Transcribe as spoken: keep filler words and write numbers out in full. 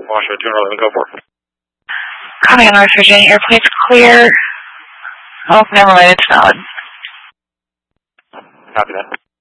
Washington two eleven, go for it. Coming on North Virginia, airplane's clear. Oh, never mind, it's valid. Copy that.